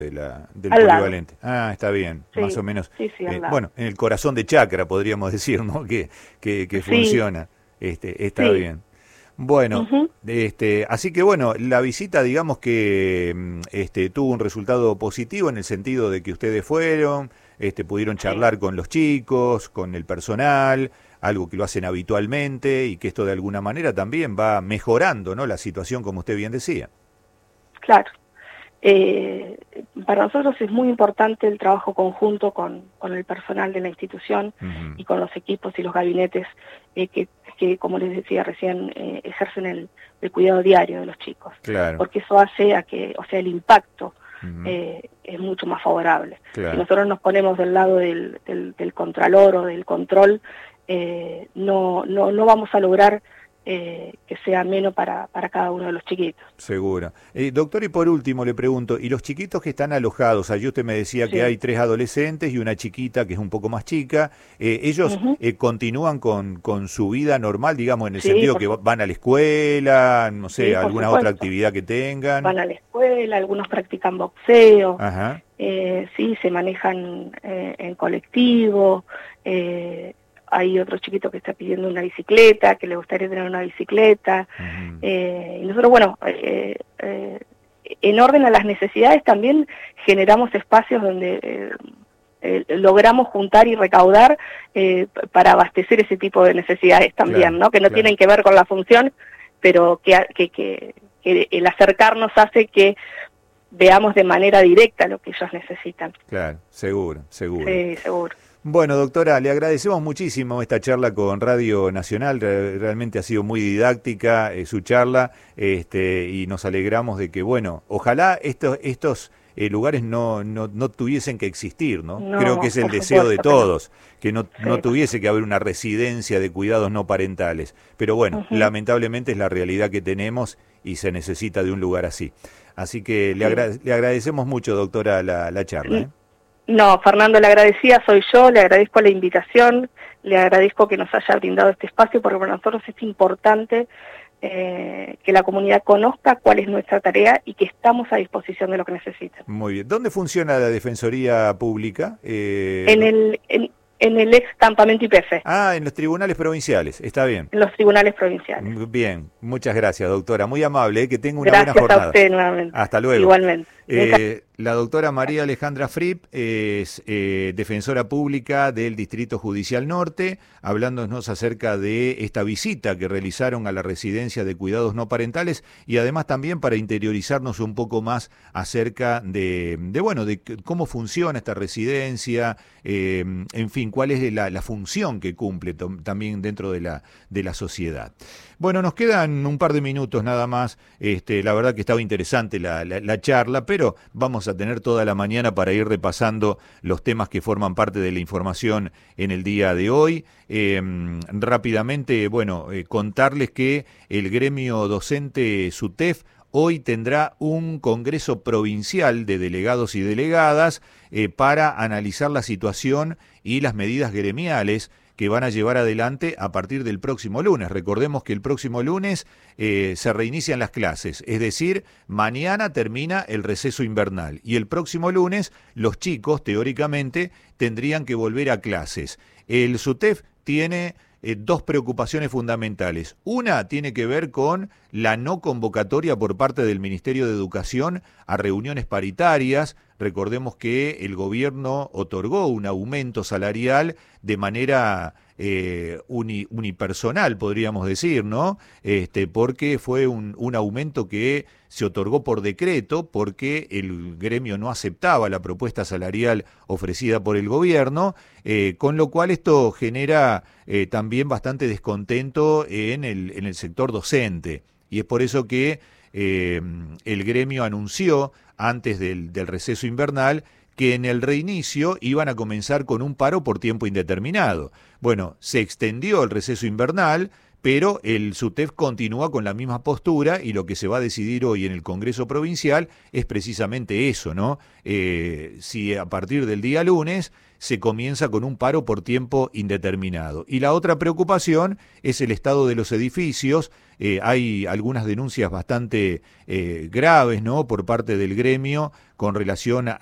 del Al lado. polivalente. Ah, está bien, más Sí, o menos. sí, sí, al lado. Bueno, en el corazón de Chacra podríamos decir, ¿no? Que Sí, funciona. Está sí. bien. Bueno, Ujú. así que bueno, la visita, digamos que tuvo un resultado positivo en el sentido de que ustedes fueron, pudieron Sí. charlar con los chicos, con el personal, algo que lo hacen habitualmente y que esto de alguna manera también va mejorando, ¿no? La situación, como usted bien decía. Claro. Eh, para nosotros es muy importante el trabajo conjunto con el personal de la institución Ujú. y con los equipos y los gabinetes que como les decía recién, ejercen el cuidado diario de los chicos, Claro. porque eso hace a que, o sea, el impacto Ujú. es mucho más favorable. Si Claro. nosotros nos ponemos del lado del contralor o del control, no vamos a lograr que sea menos para cada uno de los chiquitos. Seguro. Doctor, y por último le pregunto, ¿y los chiquitos que están alojados? Allí usted me decía que Sí. hay 3 adolescentes y una chiquita que es un poco más chica. ¿Ellos Ujú. continúan con su vida normal, digamos, en el Sí, sentido por que supuesto. van a la escuela, no sé, Sí, por alguna otra supuesto. actividad que tengan? Van a la escuela, algunos practican boxeo, Ajá. sí, se manejan en colectivo. Hay otro chiquito que está pidiendo una bicicleta, que le gustaría tener una bicicleta. Ujú. Y nosotros, bueno, en orden a las necesidades también generamos espacios donde logramos juntar y recaudar para abastecer ese tipo de necesidades también, Claro, ¿no? Que no claro, tienen que ver con la función, pero que el acercarnos hace que veamos de manera directa lo que ellos necesitan. claro, seguro, seguro. Sí, seguro. Bueno, doctora, le agradecemos muchísimo esta charla con Radio Nacional. Realmente ha sido muy didáctica su charla, y nos alegramos de que, bueno, ojalá estos lugares no tuviesen que existir, ¿no? Creo que No, es el por deseo de supuesto que no. todos, que no Sí, por tuviese que supuesto. haber una residencia de cuidados no parentales. Pero bueno, Ujú. lamentablemente es la realidad que tenemos y se necesita de un lugar así. Así que Sí. le agradecemos mucho, doctora, la charla, ¿eh? No, Fernando, le agradecía soy yo, le agradezco la invitación, le agradezco que nos haya brindado este espacio, porque para nosotros es importante que la comunidad conozca cuál es nuestra tarea y que estamos a disposición de lo que necesiten. Muy bien. ¿Dónde funciona la Defensoría Pública? En el ex campamento IPF, En los tribunales provinciales. Está bien. en los tribunales provinciales. Bien. Muchas gracias, doctora. Muy amable, que tenga una buena Gracias a jornada. usted nuevamente. Hasta luego. Igualmente. La doctora María Alejandra Fripp es defensora pública del Distrito Judicial Norte, hablándonos acerca de esta visita que realizaron a la residencia de cuidados no parentales y además también para interiorizarnos un poco más acerca de cómo funciona esta residencia, en fin, cuál es la función que cumple también dentro de la sociedad. Bueno, nos quedan un par de minutos nada más. La verdad que estaba interesante la charla, pero vamos a tener toda la mañana para ir repasando los temas que forman parte de la información en el día de hoy. Rápidamente, contarles que el gremio docente SUTEF hoy tendrá un congreso provincial de delegados y delegadas para analizar la situación y las medidas gremiales que van a llevar adelante a partir del próximo lunes. Recordemos que el próximo lunes se reinician las clases, es decir, mañana termina el receso invernal y el próximo lunes los chicos, teóricamente, tendrían que volver a clases. El SUTEF tiene dos preocupaciones fundamentales. Una tiene que ver con la no convocatoria por parte del Ministerio de Educación a reuniones paritarias. Recordemos que el gobierno otorgó un aumento salarial de manera unipersonal, podríamos decir, ¿no? Porque fue un aumento que se otorgó por decreto, porque el gremio no aceptaba la propuesta salarial ofrecida por el gobierno, con lo cual esto genera también bastante descontento en el sector docente. Y es por eso que el gremio anunció antes del receso invernal que en el reinicio iban a comenzar con un paro por tiempo indeterminado. Bueno, se extendió el receso invernal, pero el SUTEF continúa con la misma postura y lo que se va a decidir hoy en el Congreso Provincial es precisamente eso, ¿no? Si a partir del día lunes se comienza con un paro por tiempo indeterminado. Y la otra preocupación es el estado de los edificios. Hay algunas denuncias bastante graves, ¿no?, por parte del gremio con relación